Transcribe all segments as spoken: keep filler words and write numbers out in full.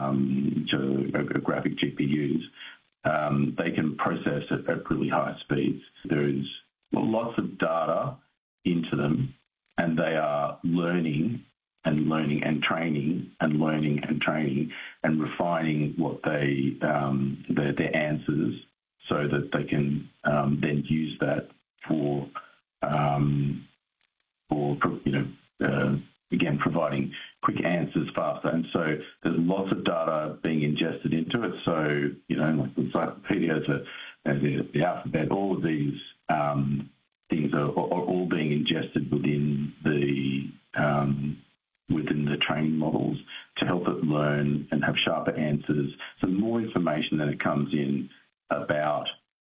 um, which are, are graphic G P Us, um, they can process at, at really high speeds. There's lots of data into them, and they are learning and learning and training and learning and training and refining what they um, their, their answers, so that they can um, then use that for um, for you know uh, again providing quick answers faster. And so there's lots of data being ingested into it. So you know, like the encyclopedia, the, the, the alphabet, all of these um, things are, are all being ingested within the um, within the training models to help it learn and have sharper answers. So the more information that it comes in about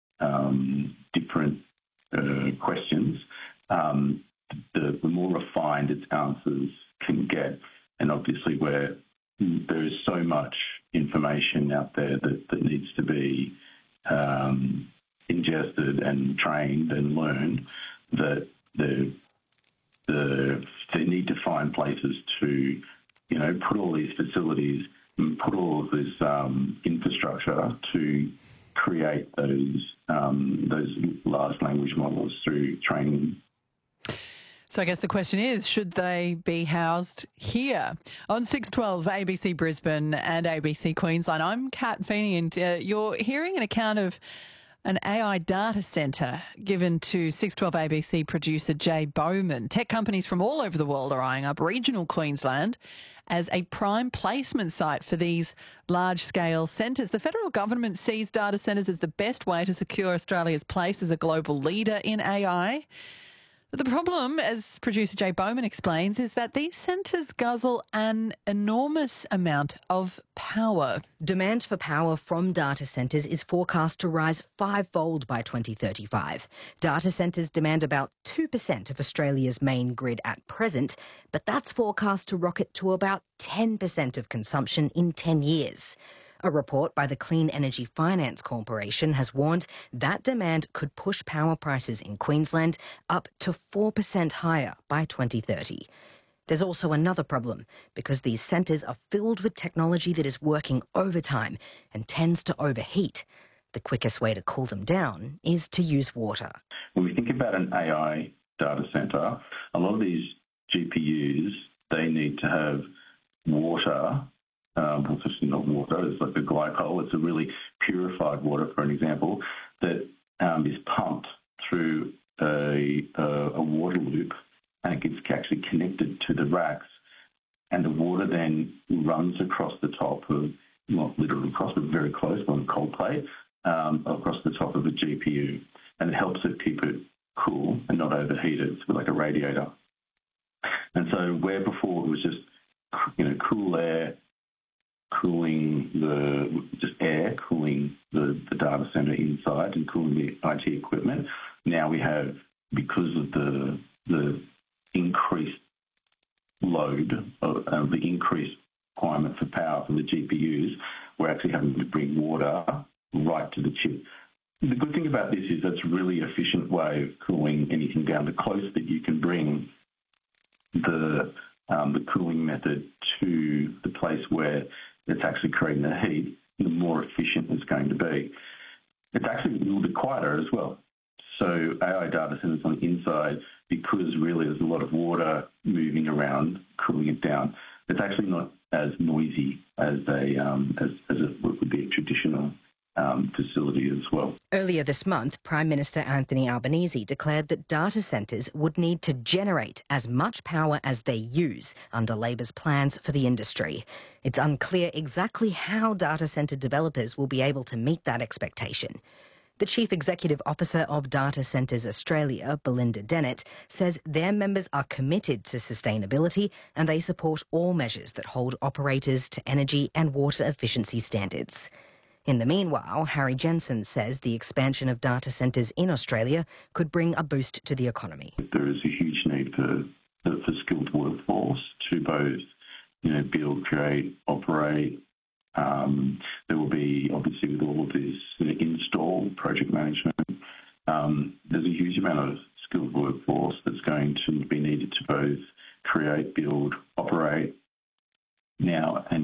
um, different uh, questions, um, the, the more refined its answers can get. And obviously where there is so much information out there that, that needs to be um, ingested and trained and learned, that the The, they need to find places to, you know, put all these facilities and put all of this um, infrastructure to create those um, those large language models through training. So I guess the question is, should they be housed here? On six twelve A B C Brisbane and A B C Queensland, I'm Kat Feeney, and uh, you're hearing an account of an A I data centre given to six twelve A B C producer Jay Bowman. Tech companies from all over the world are eyeing up regional Queensland as a prime placement site for these large-scale centres. The federal government sees data centres as the best way to secure Australia's place as a global leader in A I. But the problem, as producer Jay Bowman explains, is that these centres guzzle an enormous amount of power. Demand for power from data centres is forecast to rise fivefold by twenty thirty-five. Data centres demand about two percent of Australia's main grid at present, but that's forecast to rocket to about ten percent of consumption in ten years. A report by the Clean Energy Finance Corporation has warned that demand could push power prices in Queensland up to four percent higher by twenty thirty. There's also another problem, because these centres are filled with technology that is working overtime and tends to overheat. The quickest way to cool them down is to use water. When we think about an A I data centre, a lot of these G P Us, they need to have water. Um, well, it's not water, it's like a glycol. It's a really purified water, for an example, that um, is pumped through a, a, a water loop, and it gets actually connected to the racks, and the water then runs across the top of, not literally across, but very close on a cold plate, um, across the top of a G P U, and it helps it keep it cool and not overheated. It's like a radiator. And so where before it was just, you know, cool air, cooling the, just air, cooling the, the data centre inside and cooling the I T equipment. Now we have, because of the the increased load, of, uh, the increased requirement for power for the G P Us, we're actually having to bring water right to the chip. The good thing about this is that's a really efficient way of cooling anything down. The closer that you can bring the um, the cooling method to the place where it's actually creating the heat, the more efficient it's going to be. It's actually a little bit quieter as well. So A I data centers on the inside, because really there's a lot of water moving around, cooling it down, it's actually not as noisy as a um, as, as it would be a traditional Um, facility as well. Earlier this month, Prime Minister Anthony Albanese declared that data centres would need to generate as much power as they use under Labor's plans for the industry. It's unclear exactly how data centre developers will be able to meet that expectation. The Chief Executive Officer of Data Centres Australia, Belinda Dennett, says their members are committed to sustainability and they support all measures that hold operators to energy and water efficiency standards. In the meanwhile, Harry Jensen says the expansion of data centres in Australia could bring a boost to the economy. There is a huge need for for skilled workforce to both, you know, build, create, operate. Um, there will be, obviously, with all of this, you know, install, project management. Um, there's a huge amount of skilled workforce that's going to be needed to both create, build, operate now and